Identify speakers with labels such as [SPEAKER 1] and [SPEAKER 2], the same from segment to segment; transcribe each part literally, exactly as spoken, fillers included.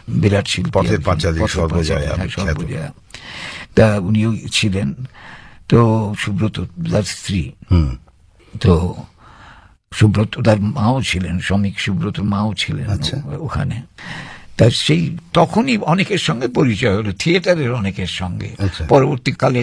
[SPEAKER 1] বিরাট শিল্পী,
[SPEAKER 2] পথের পাঁচালী, সর্বজয়া।
[SPEAKER 1] সর্বজয়া তা উনিও ছিলেন। তো সুব্রত তার স্ত্রী, তো সুব্রত তার মাও ছিলেন, শ্রমিক সুব্রতর মাও ছিলেন ওখানে। তা সেই তখনই অনেকের সঙ্গে পরিচয় হলো, থিয়েটারের অনেকের সঙ্গে। পরবর্তীকালে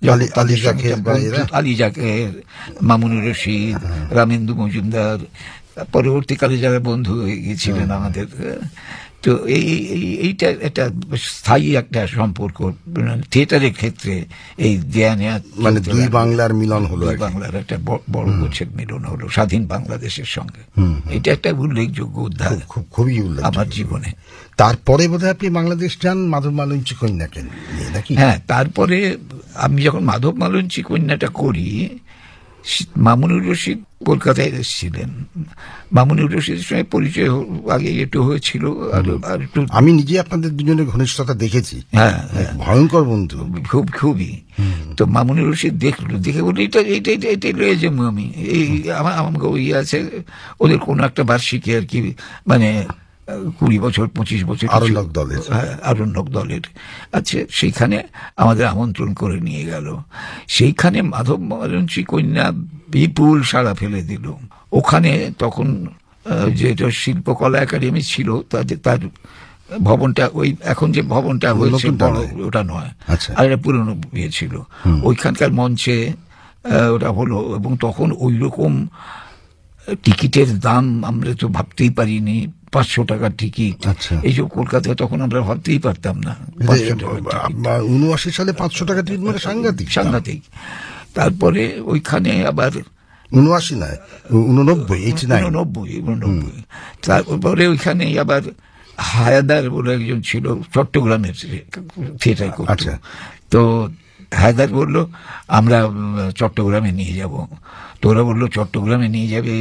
[SPEAKER 1] আলী জাকের, মামুনুর রশিদ, রামেন্দু মজুমদার, পরবর্তীকালে যারা বন্ধু হয়ে গিয়েছিলেন আমাদের। তো এই এইটা একটা স্থায়ী একটা সম্পর্ক থিয়েটারের ক্ষেত্রে, এই দেয়া নেয়া,
[SPEAKER 2] মানে দুই বাংলার মিলন হলো,
[SPEAKER 1] বাংলার একটা বড় গোছের মিলন হলো স্বাধীন বাংলাদেশের সঙ্গে। এটা একটা উল্লেখযোগ্য উদ্ধার,
[SPEAKER 2] খুবই উল্লেখযোগ্য
[SPEAKER 1] আমার জীবনে।
[SPEAKER 2] তারপরে বোধহয় আপনি বাংলাদেশ যান মাধব মালঞ্চি কন্যাকে নিয়ে, নাকি?
[SPEAKER 1] হ্যাঁ, তারপরে আমি যখন মাধব মালঞ্চি কন্যাটা করি, মামুনুর রশিদ কলকাতায় এসেছিলেন। মামুনুর রশিদের সঙ্গে পরিচয় আগে একটু হয়েছিল। আর একটু
[SPEAKER 2] আমি নিজে আপনাদের দুজনের ঘনিষ্ঠতা দেখেছি।
[SPEAKER 1] হ্যাঁ,
[SPEAKER 2] ভয়ঙ্কর বন্ধু,
[SPEAKER 1] খুব খুবই। তো মামুনুর রশিদ দেখলো, দেখে বলি এটা এইটা এইটাই রয়ে যাবো আমি, এই আমার আমাকে ওই আছে ওদের কোনো একটা বার্ষিকী আর কি, মানে কুড়ি বছর পঁচিশ বছর
[SPEAKER 2] আরণ্যক দলের
[SPEAKER 1] আরণ্যক দলের আছে, সেইখানে আমাদের আমন্ত্রণ করে নিয়ে গেল। সেইখানে মাধব মালঞ্চি কন্যা বিপুল সাড়া ফেলে দিল। ওখানে তখন যেটা শিল্পকলা একাডেমি ছিল, তাদের তার ভবনটা ওই এখন যে ভবনটা হয়েছে বড়, ওটা নয়, আর একটা পুরনো ইয়ে ছিল। ওইখানকার মঞ্চে ওটা হলো, এবং তখন ওই রকম টিকিটের দাম আমরা তো ভাবতেই পারিনি। পাঁচশো টাকার টিকিট, এইসব কলকাতায় তখন আমরা ভাবতেই পারতাম না।
[SPEAKER 2] উনআশি সালে পাঁচশো টাকা টিকিট মানে সাংঘাতিক
[SPEAKER 1] সাংঘাতিক। তারপরে ওইখানে আবার
[SPEAKER 2] উনআশি নয় উননব্বই
[SPEAKER 1] উননব্বই উননব্বই তারপরে ওইখানে আবার হায়দার বলে একজন ছিল, চট্টগ্রামের থিয়েটার করতো। তো হায়দার বললো আমরা চট্টগ্রামে নিয়ে যাব। তো ওরা বললো চট্টগ্রামে নিয়ে যাবে,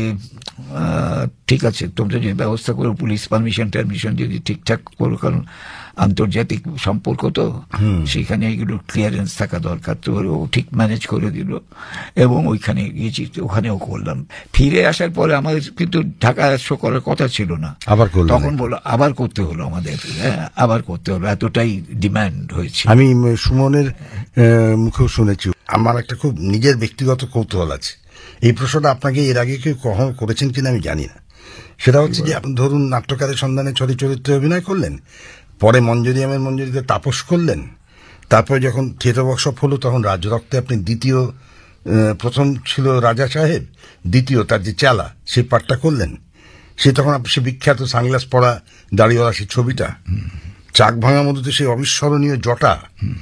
[SPEAKER 1] ঠিক আছে তোমরা যদি ব্যবস্থা করো, পুলিশ পারমিশন টারমিশন যদি ঠিকঠাক করো, কারণ আন্তর্জাতিক সম্পর্ক তো সেখানে এগুলো ক্লিয়ারেন্স থাকা দরকার। তো ও ঠিক ম্যানেজ করে দিল, এবং ওইখানে গিয়েছি, ওখানেও করলাম। ফিরে আসার পরে আমাদের কিন্তু ঢাকা শো করার কথা ছিল না,
[SPEAKER 2] আবার
[SPEAKER 1] তখন বললো আবার করতে হলো আমাদের, আবার করতে হলো, এতটাই ডিমান্ড হয়েছে।
[SPEAKER 2] আমি সুমনের মুখেও শুনেছি। আমার একটা খুব নিজের ব্যক্তিগত কৌতূহল আছে, এই প্রশ্নটা আপনাকে এর আগে কেউ কখনো করেছেন কিনা আমি জানি না। সেটা হচ্ছে যে আপনি ধরুন নাট্যকারের সন্ধানে ছড়ি চরিত্রে অভিনয় করলেন, পরে মঞ্জরিয়ামের মঞ্জরিতে তাপস করলেন, তারপরে যখন থিয়েটার ওয়ার্কশপ হলো তখন রাজরক্তে আপনি দ্বিতীয়, প্রথম ছিল রাজা সাহেব, দ্বিতীয় তার যে চেলা সেই পাঠটা করলেন। সে তখন সে বিখ্যাত সানগ্লাস পরা দাড়িওয়ালা সেই ছবিটা, চাক ভাঙা মধুতে সেই অবিস্মরণীয় জটা।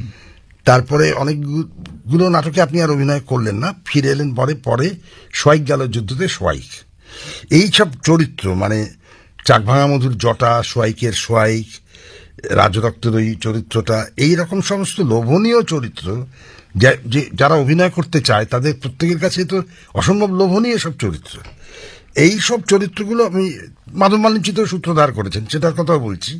[SPEAKER 2] তারপরে অনেকগুলো নাটকে আপনি আর অভিনয় করলেন না, ফিরে এলেন পরে পরে সোয়াইক গেল যুদ্ধতে সোয়াইক। এইসব চরিত্র মানে চাক ভাঙা মধুর জটা, সোয়াইকের সোয়াইক, রাজরক্তের ওই চরিত্রটা, এই রকম সমস্ত লোভনীয় চরিত্র যারা অভিনয় করতে চায় তাদের প্রত্যেকের কাছে তো অসম্ভব লোভনীয় সব চরিত্র। এই সব চরিত্রগুলো আপনি মাধব মালঞ্চিত সূত্রধার করেছেন, সেটার কথাও বলছি।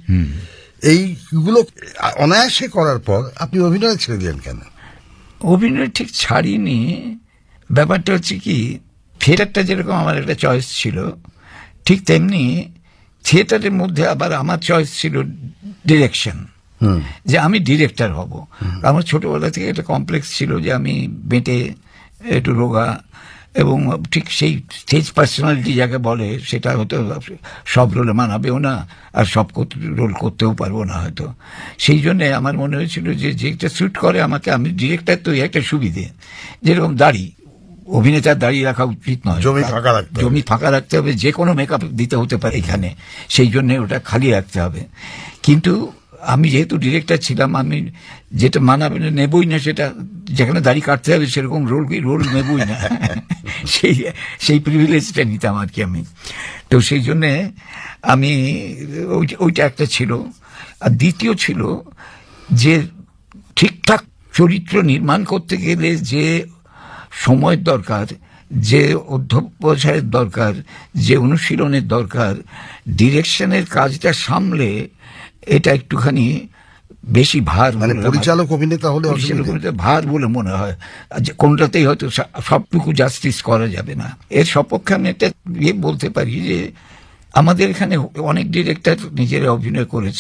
[SPEAKER 2] এইগুলো অনায়াসে করার পর আপনি অভিনয় ছেড়ে দিলেন কেন?
[SPEAKER 1] অভিনয় ঠিক ছাড়িনি, ব্যাপারটা হচ্ছে কি, থিয়েটারটা যেরকম আমার একটা চয়েস ছিল, ঠিক তেমনি থিয়েটারের মধ্যে আবার আমার চয়েস ছিল ডিরেকশন, যে আমি ডিরেক্টর হব। আমার ছোটবেলা থেকে একটা কমপ্লেক্স ছিল যে আমি বেঁটে, একটু রোগা, এবং ঠিক সেই স্টেজ পার্সোনালিটি যাকে বলে সেটা হয়তো সব রোলে মানাবেও না, আর সব রোল করতেও পারবো না হয়তো। সেই জন্যে আমার মনে হয়েছিল যে যেটা স্যুট করে আমাকে, আমি ডিরেক্টর তো একটা সুবিধে, যেরকম দাড়ি, অভিনেতার দাঁড়িয়ে রাখা উচিত নয়,
[SPEAKER 2] জমি ফাঁকা রাখতে
[SPEAKER 1] জমি ফাঁকা রাখতে হবে, যে কোনো মেকআপ দিতে হতে পারে এখানে, সেই জন্য ওটা খালি রাখতে হবে। কিন্তু আমি যেহেতু ডিরেক্টর ছিলাম, আমি যেটা মানাবে নেবই না, সেটা যেখানে দাড়ি কাটতে হবে সেরকম রোল রোল নেবই না, সেই সেই প্রিভিলেজটা নিতাম আর কি আমি। তো সেই জন্যে আমি ওইটা একটা ছিল। আর দ্বিতীয় ছিল যে ঠিকঠাক চরিত্র নির্মাণ করতে গেলে যে সময়ের দরকার, যে অধ্যবসায়ের দরকার, যে অনুশীলনের দরকার, ডিরেকশনের কাজটা সামলে এটা একটুখানি বেশি ভার,
[SPEAKER 2] মানে পরিচালক অভিনেতা হলে
[SPEAKER 1] ভার বলে মনে হয়, কোনটাতেই হয়তো সবটুকু জাস্টিস করা যাবে না। এর সপক্ষে আমি একটা ইয়ে বলতে পারি যে আমাদের এখানে অনেক ডিরেক্টর নিজেরা অভিনয় করেছে,